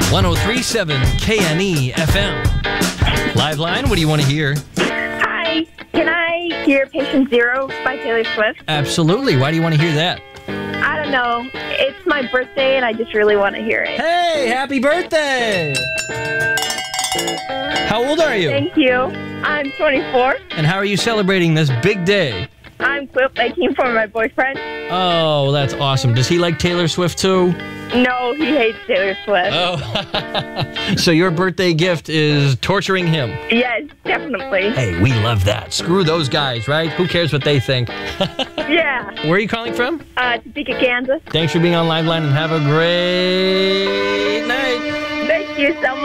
1037 KNE FM. Live line, what do you want to hear? Hi, can I hear Patient Zero by Taylor Swift? Absolutely. Why do you want to hear that? I don't know. It's my birthday and I just really want to hear it. Hey, happy birthday! How old are you? Thank you. I'm 24. And how are you celebrating this big day? I'm quilt making for my boyfriend. Oh, that's awesome. Does he like Taylor Swift too? No, he hates Taylor Swift. Oh. So your birthday gift is torturing him? Yes, definitely. Hey, we love that. Screw those guys, right? Who cares what they think? Yeah. Where are you calling from? Topeka, Kansas. Thanks for being on Live Line and have a great night. Thank you so much.